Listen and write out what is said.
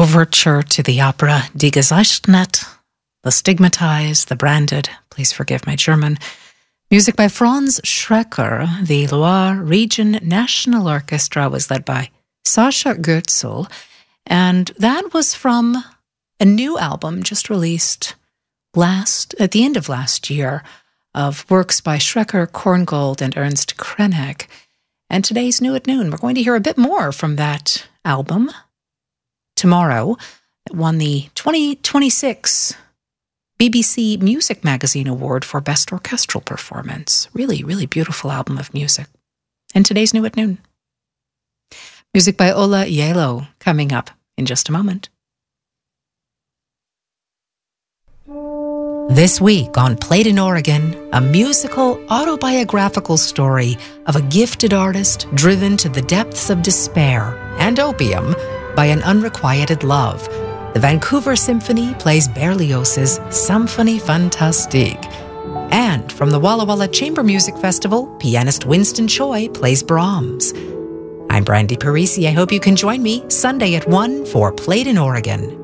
overture to the opera Die Gezeichnete, the stigmatized, the branded, please forgive my German. Music by Franz Schrecker. The Loire Region National Orchestra was led by Sascha Goetzel, and that was from a new album just released at the end of last year of works by Schrecker, Korngold, and Ernst Krenek. And today's New at Noon, we're going to hear a bit more from that album. Tomorrow, it won the 2026 BBC Music Magazine Award for Best Orchestral Performance. Really, really beautiful album of music. And today's New at Noon. Music by Ola Yelo coming up in just a moment. This week on Played in Oregon, a musical autobiographical story of a gifted artist driven to the depths of despair and opium by an unrequited love. The Vancouver Symphony plays Berlioz's Symphonie Fantastique. And from the Walla Walla Chamber Music Festival, pianist Winston Choi plays Brahms. I'm Brandy Parisi. I hope you can join me Sunday at 1 for Played in Oregon.